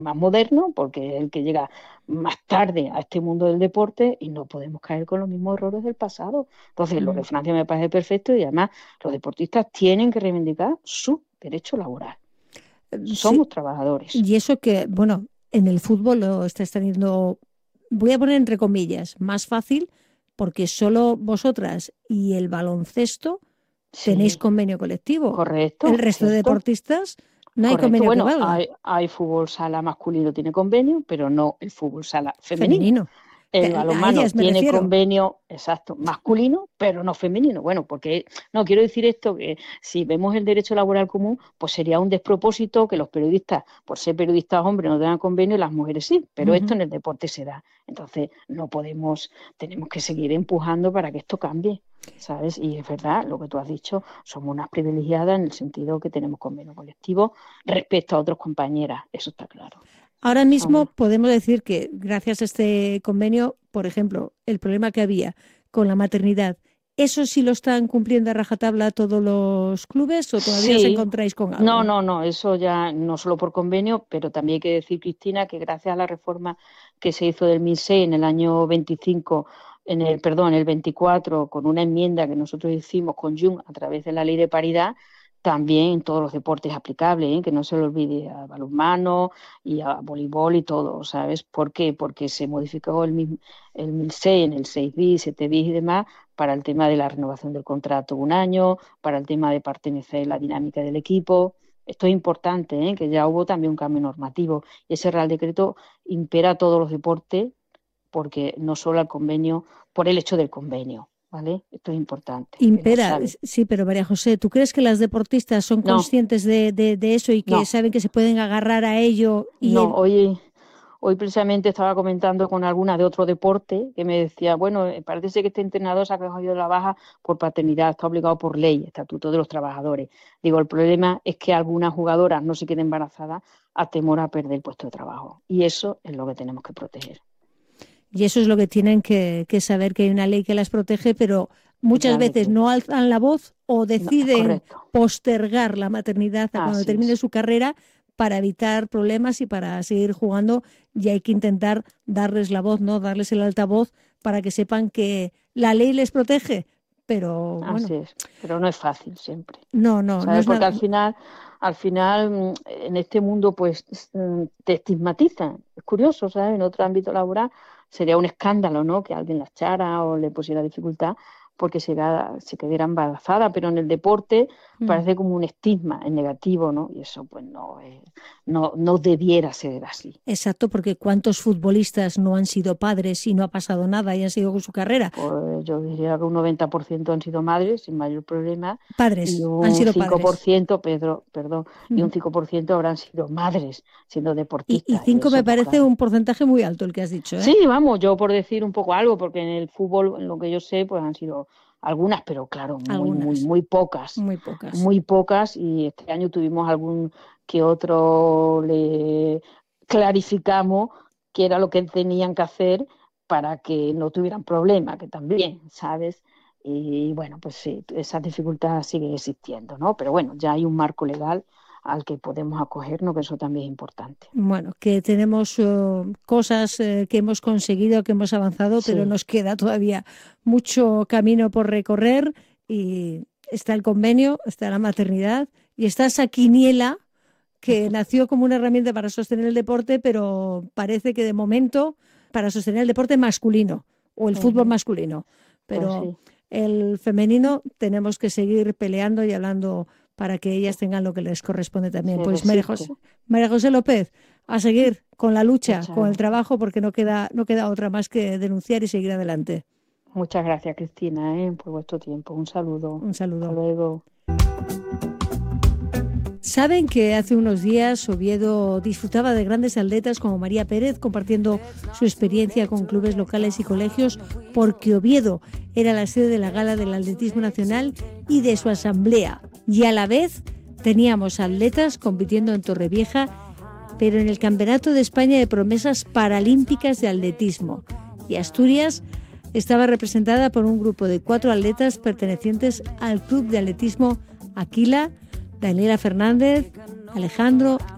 más moderno, porque es el que llega más tarde a este mundo del deporte y no podemos caer con los mismos errores del pasado. Entonces, lo de Mm. Francia me parece perfecto y además los deportistas tienen que reivindicar su derecho laboral. Sí, Somos trabajadores. y eso que, bueno, en el fútbol lo estáis teniendo, voy a poner entre comillas, más fácil porque solo vosotras y el baloncesto tenéis Sí, convenio colectivo. El correcto, resto de cierto. deportistas no hay Correcto. convenio que Bueno, valga. hay fútbol sala masculino, tiene convenio, pero no el fútbol sala femenino. Femenino. El A balonmano ellas me tiene refiero. convenio, exacto, masculino, pero no femenino. Bueno, porque no quiero decir esto que si vemos el derecho laboral común, pues sería un despropósito que los periodistas, por ser periodistas hombres, no tengan convenio y las mujeres sí, pero esto Ujú. en el deporte se da. Entonces, no podemos, tenemos que seguir empujando para que esto cambie, ¿sabes? Y es verdad, lo que tú has dicho, somos unas privilegiadas en el sentido que tenemos convenio colectivo respecto a otras compañeras, eso está claro. Ahora mismo Somos, podemos decir que gracias a este convenio, por ejemplo, el problema que había con la maternidad, ¿eso sí lo están cumpliendo a rajatabla todos los clubes o todavía os sí, encontráis con no, algo? no, no, eso ya no solo por convenio, pero también hay que decir, Cristina, que gracias a la reforma que se hizo del 2006 en el año 25, en el 24, con una enmienda que nosotros hicimos con Jung a través de la ley de paridad, también en todos los deportes aplicables, ¿eh? Que no se le olvide a balonmano y a voleibol y todo, ¿sabes? ¿Por qué? Porque se modificó el 1006 en el 6 bis, 7 bis y demás para el tema de la renovación del contrato un año, para el tema de pertenecer a la dinámica del equipo. Esto es importante, ¿eh? Que ya hubo también un cambio normativo y ese Real Decreto impera a todos los deportes porque no solo al convenio, por el hecho del convenio, ¿vale? Esto es importante, que lo Impera, sabe. sí, pero María José, ¿tú crees que las deportistas son No, conscientes de eso y que no, saben que se pueden agarrar a ello y no. Hoy precisamente estaba comentando con alguna de otro deporte que me decía, bueno, parece ser que este entrenador se ha cogido la baja por paternidad, está obligado por ley, Estatuto de los Trabajadores. Digo, el problema es que algunas jugadoras no se queden embarazadas a temor a perder el puesto de trabajo. Y eso es lo que tenemos que proteger. eso es lo que tienen que saber, que hay una ley que las protege, pero El muchas Real veces Decreto. no alzan la voz o No, es deciden correcto. postergar la maternidad a cuando Así termine es. su carrera para evitar problemas y para seguir jugando, y hay que intentar darles la voz, ¿no? Darles el altavoz para que sepan que la ley les protege, pero Así bueno, es. Pero no es fácil siempre. no ¿Sabes? es Porque nada. al final, en este mundo, pues te estigmatizan. Es curioso, ¿sabes? En otro ámbito laboral sería un escándalo, ¿no? Que alguien la echara o le pusiera dificultad porque se quedara embarazada, pero en el deporte Mm. parece como un estigma, es negativo, ¿no? Y eso, pues, no debiera ser así. Exacto, porque ¿cuántos futbolistas no han sido padres y no ha pasado nada y han seguido con su carrera? Pues yo diría que un 90% han sido madres sin mayor problema y Padres, han un sido 5%, padres. perdón, y un Ujú. 5% habrán sido madres siendo Y deportistas. Y cinco me eso, pues parece claro. un porcentaje muy alto el que has dicho, ¿eh? Sí, vamos, yo por decir un poco algo, porque en el fútbol, en lo que yo sé, pues han sido algunas, pero claro, Algunas, muy pocas. muy pocas. Y este año tuvimos algún que otro le clarificamos qué era lo que tenían que hacer para que no tuvieran problemas, que también, ¿sabes? Y bueno, pues sí, esa dificultad sigue existiendo, ¿no? Pero bueno, ya hay un marco legal al que podemos acogernos, que eso también es importante. Bueno, que tenemos cosas que hemos conseguido, que hemos avanzado, pero Sí, nos queda todavía mucho camino por recorrer y está el convenio, está la maternidad y está esa quiniela que nació como una herramienta para sostener el deporte, pero parece que de momento para sostener el deporte masculino o el fútbol ujú, masculino. pues Pero sí. el femenino tenemos que seguir peleando y hablando para que ellas tengan lo que les corresponde también. Se Pues resiste. María José López, a seguir con la lucha, Muchas con el gracias. trabajo, porque no queda otra más que denunciar y seguir adelante. Muchas gracias, Cristina, por vuestro tiempo. Un saludo. Un Hasta saludo. luego. Saben que hace unos días Oviedo disfrutaba de grandes atletas como María Pérez, compartiendo su experiencia con clubes locales y colegios, porque Oviedo era la sede de la Gala del Atletismo Nacional y de su asamblea. Y a la vez teníamos atletas compitiendo en Torrevieja, pero en el Campeonato de España de Promesas Paralímpicas de Atletismo. Y Asturias estaba representada por un grupo de 4 atletas pertenecientes al Club de Atletismo Aquila, Daniela Fernández, Alejandro